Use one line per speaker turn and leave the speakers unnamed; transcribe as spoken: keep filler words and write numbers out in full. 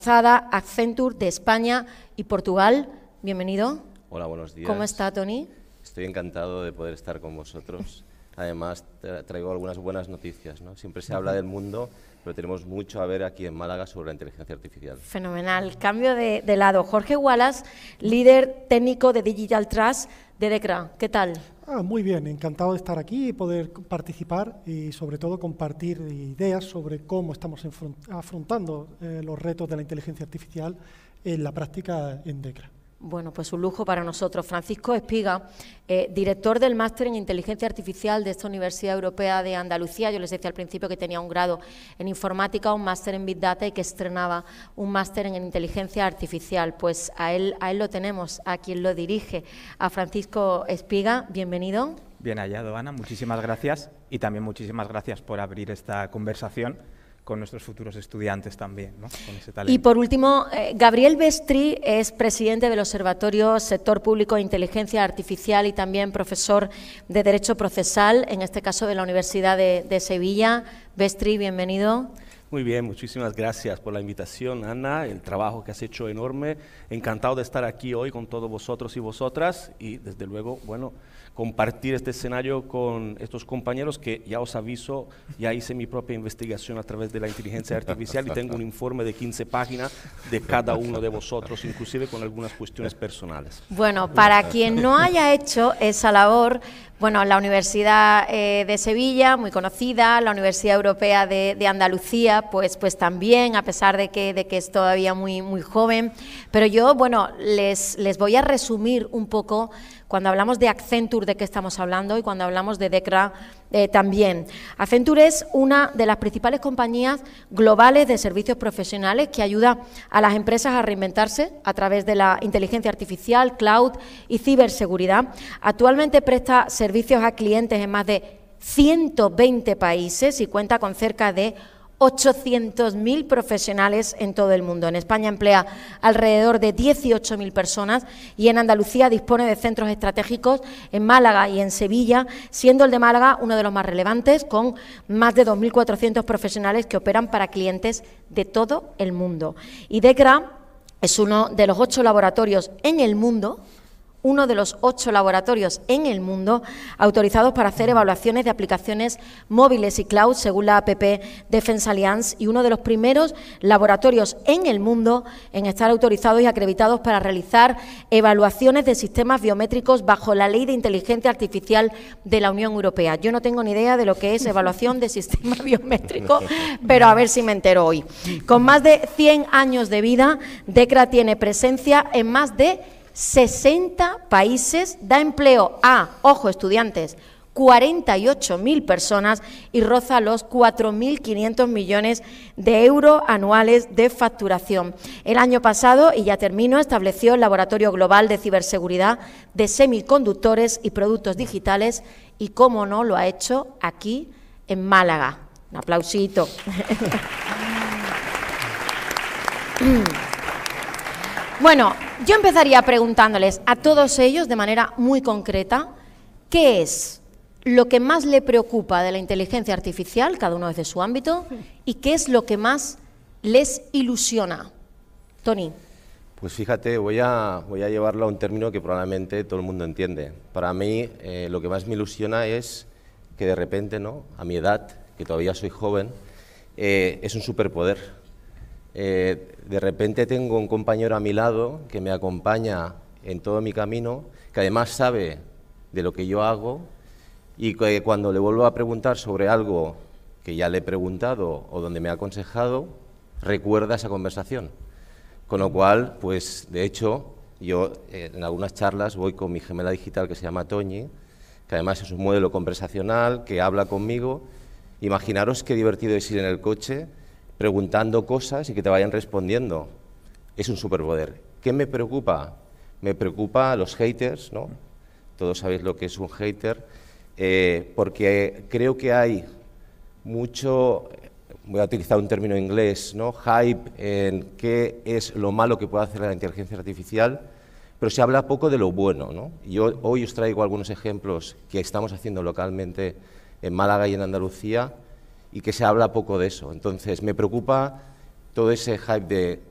Accenture de España y Portugal. Bienvenido.
Hola, buenos días.
¿Cómo está, Tony?
Estoy encantado de poder estar con vosotros. Además, tra traigo algunas buenas noticias, ¿no? Siempre se habla del mundo, pero tenemos mucho a ver aquí en Málaga sobre la inteligencia artificial.
Fenomenal. Cambio de, de lado. Jorge Wallace, líder técnico de Digital Trust de DECRA. ¿Qué tal?
Ah, muy bien, encantado de estar aquí y poder participar y sobre todo compartir ideas sobre cómo estamos afrontando eh, los retos de la inteligencia artificial en la práctica en DECRA.
Bueno, pues un lujo para nosotros. Francisco Espiga, eh, director del Máster en Inteligencia Artificial de esta Universidad Europea de Andalucía. Yo les decía al principio que tenía un grado en Informática, un máster en Big Data y que estrenaba un máster en Inteligencia Artificial. Pues a él, a él lo tenemos, a quien lo dirige, a Francisco Espiga. Bienvenido.
Bien hallado, Ana. Muchísimas gracias y también muchísimas gracias por abrir esta conversación con nuestros futuros estudiantes también, ¿no? Con ese talento.
Y por último, eh, Gabriel Bestri es presidente del Observatorio Sector Público de Inteligencia Artificial y también profesor de Derecho Procesal, en este caso de la Universidad de, de Sevilla. Bestri, bienvenido.
Muy bien, muchísimas gracias por la invitación, Ana, el trabajo que has hecho enorme. Encantado de estar aquí hoy con todos vosotros y vosotras y, desde luego, bueno, compartir este escenario con estos compañeros que, ya os aviso, ya hice mi propia investigación a través de la inteligencia artificial y tengo un informe de quince páginas de cada uno de vosotros, inclusive con algunas cuestiones personales.
Bueno, para quien no haya hecho esa labor, bueno, la Universidad eh, de Sevilla, muy conocida, la Universidad Europea de, de Andalucía, pues, pues también, a pesar de que, de que es todavía muy, muy joven. Pero yo, bueno, les, les voy a resumir un poco. Cuando hablamos de Accenture, ¿de qué estamos hablando? Y cuando hablamos de DECRA, eh, también. Accenture es una de las principales compañías globales de servicios profesionales que ayuda a las empresas a reinventarse a través de la inteligencia artificial, cloud y ciberseguridad. Actualmente presta servicios a clientes en más de ciento veinte países y cuenta con cerca de ochocientos mil profesionales en todo el mundo. En España emplea alrededor de dieciocho mil personas y en Andalucía dispone de centros estratégicos en Málaga y en Sevilla, siendo el de Málaga uno de los más relevantes, con más de dos mil cuatrocientos profesionales que operan para clientes de todo el mundo. Y DECRA es uno de los ocho laboratorios en el mundo uno de los ocho laboratorios en el mundo autorizados para hacer evaluaciones de aplicaciones móviles y cloud según la A P P Defense Alliance y uno de los primeros laboratorios en el mundo en estar autorizados y acreditados para realizar evaluaciones de sistemas biométricos bajo la Ley de Inteligencia Artificial de la Unión Europea. Yo no tengo ni idea de lo que es evaluación de sistema biométrico, pero a ver si me entero hoy. Con más de cien años de vida, DECRA tiene presencia en más de sesenta países, da empleo a, ojo estudiantes, cuarenta y ocho mil personas y roza los cuatro mil quinientos millones de euros anuales de facturación. El año pasado, y ya termino, estableció el Laboratorio Global de Ciberseguridad de Semiconductores y Productos Digitales y, cómo no, lo ha hecho aquí en Málaga. Un aplausito. Bueno, yo empezaría preguntándoles a todos ellos de manera muy concreta qué es lo que más le preocupa de la inteligencia artificial, cada uno desde su ámbito, y qué es lo que más les ilusiona. Tony.
Pues fíjate, voy a, voy a llevarlo a un término que probablemente todo el mundo entiende. Para mí, eh, lo que más me ilusiona es que de repente, ¿no?, a mi edad, que todavía soy joven, eh, es un superpoder. Eh, de repente tengo un compañero a mi lado que me acompaña en todo mi camino, que además sabe de lo que yo hago y que cuando le vuelvo a preguntar sobre algo que ya le he preguntado o donde me ha aconsejado, recuerda esa conversación. Con lo cual, pues de hecho, yo eh, en algunas charlas voy con mi gemela digital que se llama Toñi, que además es un modelo conversacional, que habla conmigo. Imaginaros qué divertido es ir en el coche preguntando cosas y que te vayan respondiendo. Es un superpoder. ¿Qué me preocupa? Me preocupa los haters, ¿no? Todos sabéis lo que es un hater, eh, porque creo que hay mucho, voy a utilizar un término inglés, ¿no?, hype en qué es lo malo que puede hacer la inteligencia artificial, pero se habla poco de lo bueno, ¿no? Yo hoy os traigo algunos ejemplos que estamos haciendo localmente en Málaga y en Andalucía, y que se habla poco de eso. Entonces, me preocupa todo ese hype de